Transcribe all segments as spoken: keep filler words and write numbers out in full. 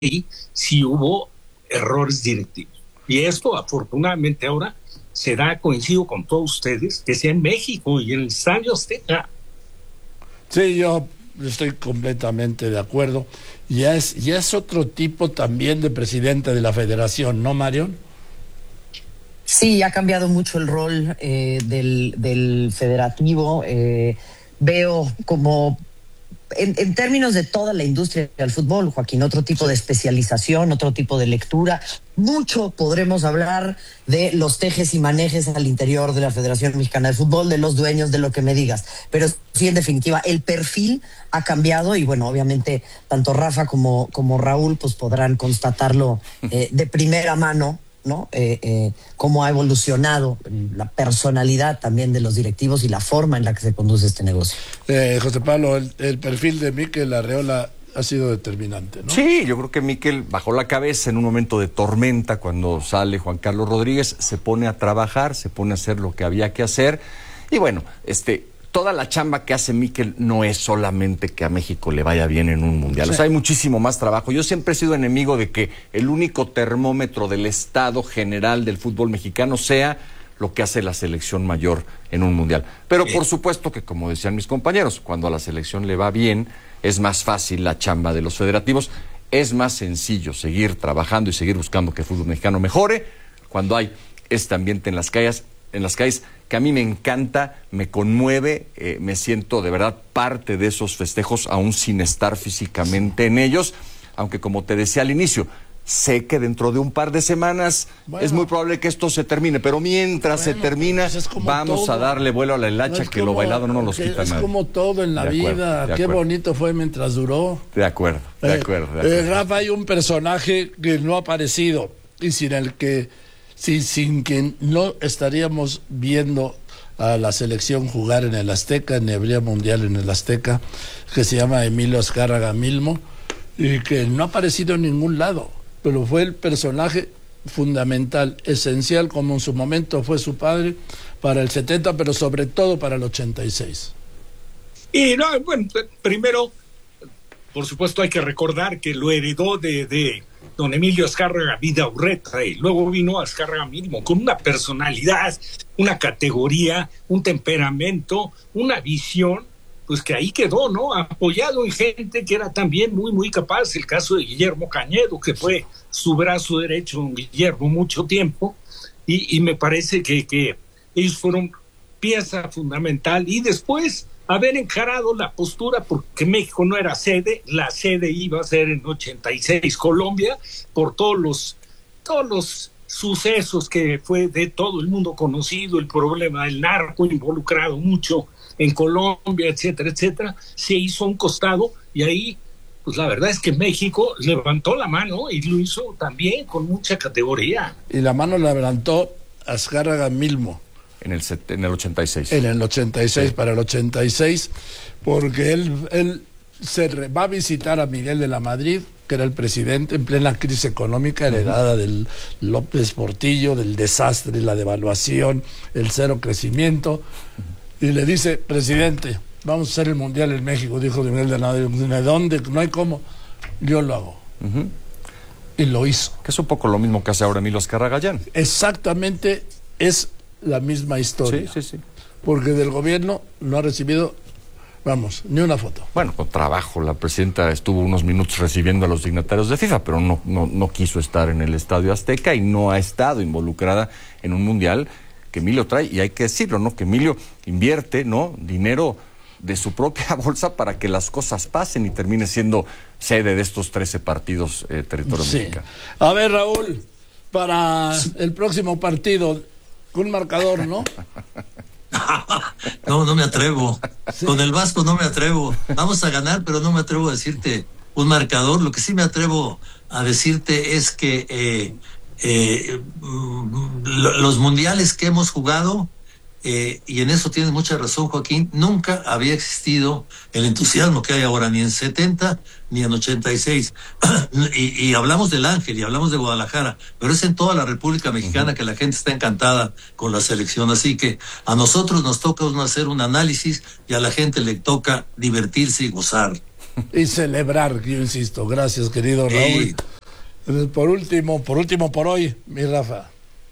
ahí sí hubo errores directivos. Y esto, afortunadamente, ahora se da, coincido con todos ustedes, que sea en México y en el Estadio Azteca. Sí, yo estoy completamente de acuerdo. Ya es, ya es otro tipo también de presidente de la federación, ¿no, Marion? Sí, ha cambiado mucho el rol eh, del, del federativo. Eh, veo como, en, en términos de toda la industria del fútbol, Joaquín, otro tipo de especialización, otro tipo de lectura. Mucho podremos hablar de los tejes y manejes al interior de la Federación Mexicana de Fútbol, de los dueños, de lo que me digas. Pero sí, en definitiva, el perfil ha cambiado y, bueno, obviamente, tanto Rafa como, como Raúl pues podrán constatarlo eh, de primera mano, ¿no? Eh, eh, cómo ha evolucionado la personalidad también de los directivos y la forma en la que se conduce este negocio. Eh, José Pablo, el, el perfil de Mikel Arreola ha sido determinante, ¿no? Sí, yo creo que Mikel bajó la cabeza en un momento de tormenta cuando sale Juan Carlos Rodríguez, se pone a trabajar, se pone a hacer lo que había que hacer y bueno, este... toda la chamba que hace Mikel no es solamente que a México le vaya bien en un mundial. Sí. O sea, hay muchísimo más trabajo. Yo siempre he sido enemigo de que el único termómetro del estado general del fútbol mexicano sea lo que hace la selección mayor en un mundial. Pero sí, por supuesto que, como decían mis compañeros, cuando a la selección le va bien, es más fácil la chamba de los federativos, es más sencillo seguir trabajando y seguir buscando que el fútbol mexicano mejore cuando hay este ambiente en las calles, en las calles que a mí me encanta, me conmueve, eh, me siento de verdad parte de esos festejos, aún sin estar físicamente en ellos, aunque como te decía al inicio, sé que dentro de un par de semanas bueno, es muy probable que esto se termine, pero mientras bueno, se termina, pues vamos todo. a darle vuelo a la hilacha, no que como, lo bailado no nos los quita es nadie. Es como todo en la de vida, acuerdo, qué bonito fue mientras duró. De acuerdo, de acuerdo. De acuerdo. Eh, Rafa, hay un personaje que no ha aparecido y sin el que... Sí, sin que no estaríamos viendo a la selección jugar en el Azteca, ni habría mundial en el Azteca, que se llama Emilio Azcárraga Milmo, y que no ha aparecido en ningún lado, pero fue el personaje fundamental, esencial, como en su momento fue su padre, para el setenta, pero sobre todo para el ochenta y seis. Y no, bueno, primero, por supuesto hay que recordar que lo heredó de... de... don Emilio Azcárraga Vidaurreta, y luego vino Azcárraga Milmo, con una personalidad, una categoría, un temperamento, una visión, pues que ahí quedó, ¿no? Apoyado en gente que era también muy, muy capaz, el caso de Guillermo Cañedo, que fue su brazo derecho, don Guillermo, mucho tiempo, y, y me parece que, que ellos fueron pieza fundamental, y después haber encarado la postura, porque México no era sede, la sede iba a ser en ochenta y seis Colombia, por todos los, todos los sucesos que fue de todo el mundo conocido, el problema del narco involucrado mucho en Colombia, etcétera, etcétera, se hizo a un costado y ahí, pues la verdad es que México levantó la mano y lo hizo también con mucha categoría. Y la mano la levantó Azcárraga Milmo. En el, en el ochenta y seis. En el ochenta y seis, sí. Para el ochenta y seis, porque él, él se re, va a visitar a Miguel de la Madrid, que era el presidente en plena crisis económica heredada uh-huh. del López Portillo, del desastre, la devaluación, el cero crecimiento, uh-huh. y le dice, presidente, vamos a hacer el mundial en México, dijo Miguel de la Madrid. ¿De dónde? No hay cómo. Yo lo hago. Uh-huh. Y lo hizo. Que es un poco lo mismo que hace ahora Emilio Azcárraga Gallán. Exactamente, es la misma historia. Sí, sí, sí. Porque del gobierno no ha recibido, vamos, ni una foto. Bueno, con trabajo, la presidenta estuvo unos minutos recibiendo a los dignatarios de FIFA, pero no, no, no quiso estar en el Estadio Azteca y no ha estado involucrada en un mundial que Emilio trae, y hay que decirlo, ¿no? Que Emilio invierte, ¿no? Dinero de su propia bolsa para que las cosas pasen y termine siendo sede de estos trece partidos eh, territorio sí. mexicano. A ver, Raúl, para el próximo partido, un marcador, ¿no? No, no me atrevo. Sí. Con el Vasco no me atrevo. Vamos a ganar, pero no me atrevo a decirte un marcador. Lo que sí me atrevo a decirte es que eh, eh, los mundiales que hemos jugado, eh, y en eso tienes mucha razón, Joaquín, nunca había existido el entusiasmo que hay ahora, ni en setenta ni en ochenta y seis. y, y hablamos del Ángel y hablamos de Guadalajara, pero es en toda la República Mexicana uh-huh. que la gente está encantada con la selección. Así que a nosotros nos toca hacer un análisis y a la gente le toca divertirse y gozar. y celebrar, yo insisto. Gracias, querido Raúl. Sí. Por último, por último por hoy, mi Rafa.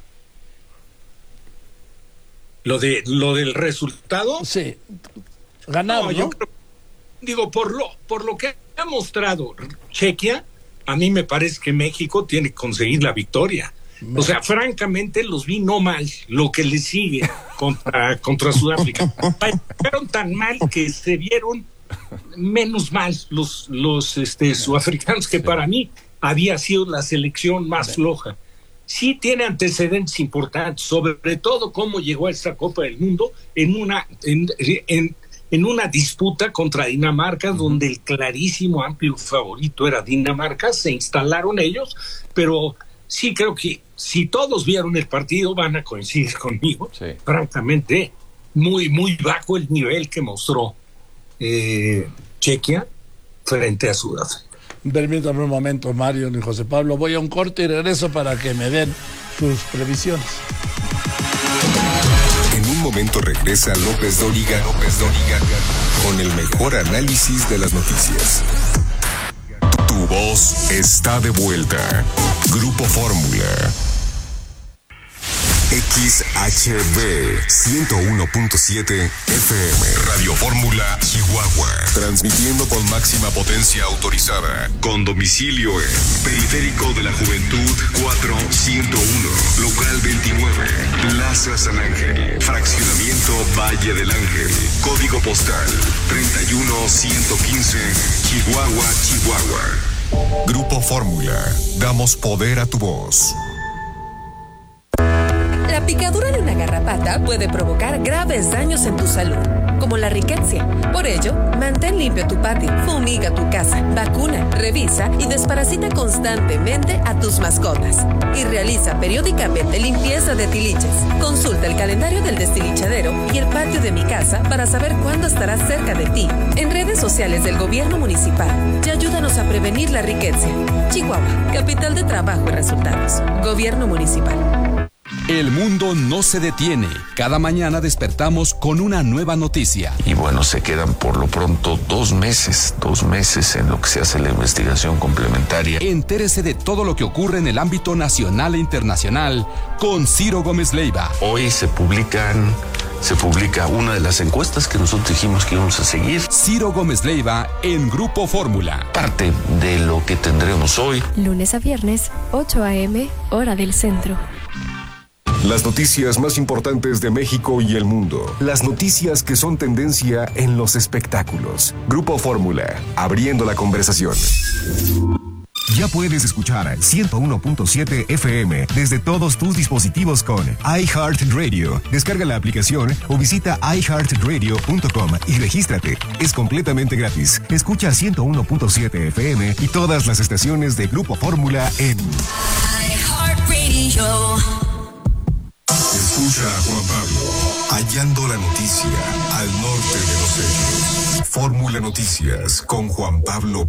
Lo de lo del resultado. Sí. Ganar, ¿no? Yo creo, digo, por lo, por lo que ha mostrado Chequia, a mí me parece que México tiene que conseguir la victoria. O sea, francamente los vi no mal, lo que le sigue contra, contra Sudáfrica. Fueron tan mal que se vieron menos mal los, los este, sudafricanos, que para mí había sido la selección más floja. Sí tiene antecedentes importantes, sobre todo cómo llegó a esta Copa del Mundo en una, en, en, en una disputa contra Dinamarca, uh-huh. donde el clarísimo, amplio favorito era Dinamarca. Se instalaron ellos, pero sí creo que si todos vieron el partido van a coincidir conmigo. Sí. Francamente, muy, muy bajo el nivel que mostró eh, Chequia frente a Sudáfrica. Permítame un momento, Mario y José Pablo. Voy a un corte y regreso para que me den sus previsiones. En un momento regresa López Dóriga, López Dóriga con el mejor análisis de las noticias. Tu voz está de vuelta. Grupo Fórmula. X H B ciento uno punto siete F M. Radio Fórmula Chihuahua. Transmitiendo con máxima potencia autorizada. Con domicilio en Periférico de la Juventud cuatro ciento uno. Local veintinueve. Plaza San Ángel. Fraccionamiento Valle del Ángel. Código postal treinta y uno ciento quince. Chihuahua, Chihuahua. Grupo Fórmula. Damos poder a tu voz. La picadura de una garrapata puede provocar graves daños en tu salud, como la riqueza. Por ello, mantén limpio tu patio, fumiga tu casa, vacuna, revisa y desparasita constantemente a tus mascotas. Y realiza periódicamente limpieza de tiliches. Consulta el calendario del destilichadero y el patio de mi casa para saber cuándo estará cerca de ti. En redes sociales del gobierno municipal y ayúdanos a prevenir la riqueza. Chihuahua, capital de trabajo y resultados. Gobierno municipal. El mundo no se detiene. Cada mañana despertamos con una nueva noticia. Y bueno, se quedan por lo pronto dos meses, dos meses en lo que se hace la investigación complementaria. Entérese de todo lo que ocurre en el ámbito nacional e internacional con Ciro Gómez Leiva. Hoy se publican, se publica una de las encuestas que nosotros dijimos que íbamos a seguir. Ciro Gómez Leiva en Grupo Fórmula. Parte de lo que tendremos hoy. Lunes a viernes, ocho a eme, hora del centro. Las noticias más importantes de México y el mundo. Las noticias que son tendencia en los espectáculos. Grupo Fórmula, abriendo la conversación. Ya puedes escuchar ciento uno punto siete F M desde todos tus dispositivos con iHeartRadio. Descarga la aplicación o visita i heart radio punto com y regístrate. Es completamente gratis. Escucha ciento uno punto siete F M y todas las estaciones de Grupo Fórmula en iHeartRadio. Escucha a Juan Pablo, hallando la noticia al norte de los hechos. Fórmula Noticias con Juan Pablo